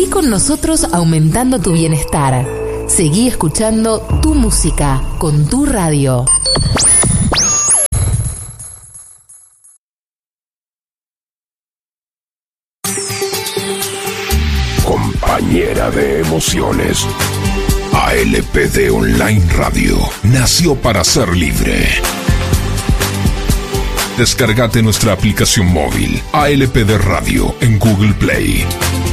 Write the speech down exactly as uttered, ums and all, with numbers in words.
Seguí con nosotros aumentando tu bienestar. Seguí escuchando tu música con tu radio. Compañera de emociones. A L P D Online Radio nació para ser libre. Descargate nuestra aplicación móvil A L P D Radio en Google Play.